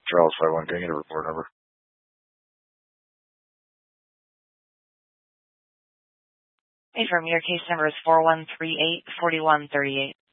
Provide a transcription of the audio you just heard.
Charles 51, can I get a report number? Affirm, your case number is 4138-4138.